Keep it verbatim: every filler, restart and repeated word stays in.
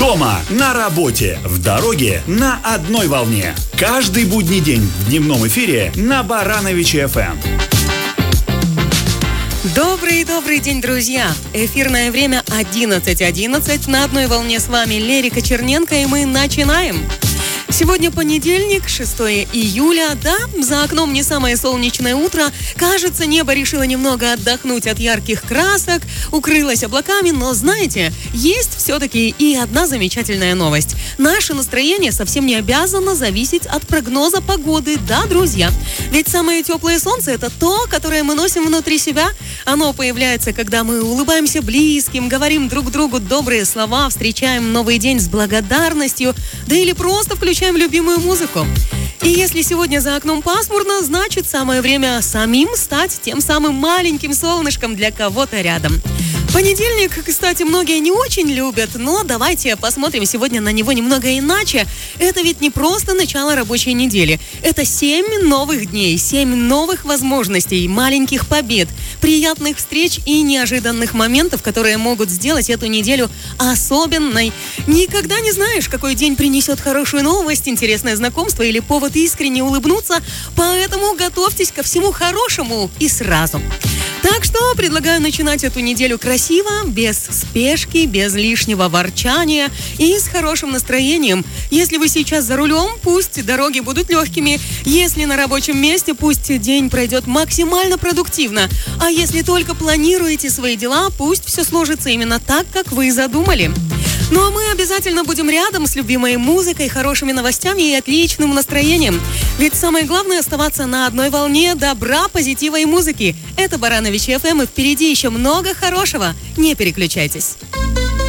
Дома, на работе, в дороге, на одной волне. Каждый будний день в дневном эфире на Барановичи эф эм. Добрый-добрый день, друзья! Эфирное время одиннадцать одиннадцать. На одной волне с вами Лерика Черненко, и мы начинаем. Сегодня понедельник, шестое июля. Да, за окном не самое солнечное утро. Кажется, небо решило немного отдохнуть от ярких красок, укрылось облаками, но, знаете, есть все-таки и одна замечательная новость. Наше настроение совсем не обязано зависеть от прогноза погоды, да, друзья? Ведь самое теплое солнце – это то, которое мы носим внутри себя. Оно появляется, когда мы улыбаемся близким, говорим друг другу добрые слова, встречаем новый день с благодарностью, да или просто включаем любимую музыку. И если сегодня за окном пасмурно, значит, самое время самим стать тем самым маленьким солнышком для кого-то рядом. Понедельник, кстати, многие не очень любят, но давайте посмотрим сегодня на него немного иначе. Это ведь не просто начало рабочей недели. Это семь новых дней, семь новых возможностей, маленьких побед, приятных встреч и неожиданных моментов, которые могут сделать эту неделю особенной. Никогда не знаешь, какой день принесет хорошую новость, интересное знакомство или повод искренне улыбнуться, поэтому готовьтесь ко всему хорошему и сразу. Так что предлагаю начинать эту неделю красиво, без спешки, без лишнего ворчания и с хорошим настроением. Если вы сейчас за рулем, пусть дороги будут легкими. Если на рабочем месте, пусть день пройдет максимально продуктивно. А если только планируете свои дела, пусть все сложится именно так, как вы задумали. Ну а мы обязательно будем рядом с любимой музыкой, хорошими новостями и отличным настроением. Ведь самое главное — оставаться на одной волне добра, позитива и музыки. Это Барановичи эф эм, и впереди еще много хорошего. Не переключайтесь.